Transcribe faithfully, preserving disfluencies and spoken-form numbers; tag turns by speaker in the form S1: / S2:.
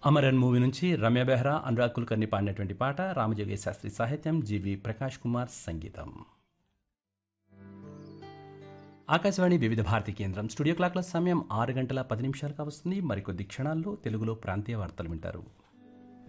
S1: Amaran movie నుంచి రమ్య బెహ్రా, అనురాగ్ కుల్కర్ని పాడినటువంటి పాట, రామజోగయ్య శాస్త్రి సాహిత్యం, జీవి ప్రకాష్ కుమార్ సంగీతం. ఆకాశవాణి వివిధ భారతి కేంద్రం స్టూడియో క్లాక్ల సమయం ఆరు గంటల పది నిమిషాలుగా వస్తుంది. మరికొద్ది క్షణాల్లో తెలుగులో ప్రాంతీయ వార్తలు వింటారు.